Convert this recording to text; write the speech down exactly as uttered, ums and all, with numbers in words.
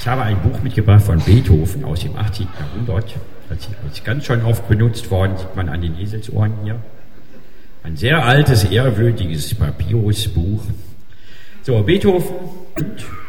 Ich habe ein Buch mitgebracht von Beethoven aus dem achtzehnten. Jahrhundert. Das ist ganz schon oft benutzt worden, sieht man an den Eselsohren hier. Ein sehr altes, ehrwürdiges Papyrusbuch. So, Beethoven